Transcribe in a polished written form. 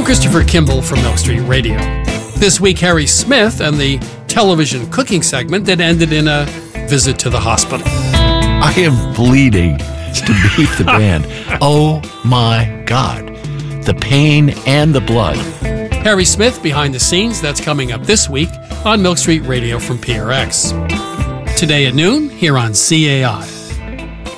Christopher Kimball from Milk Street Radio. This week, Harry Smith and the television cooking segment that ended in a visit to the hospital. I am bleeding to beat the band. Oh my God. The pain and the blood. Harry Smith behind the scenes, that's coming up this week on Milk Street Radio from PRX. Today at noon, here on CAI.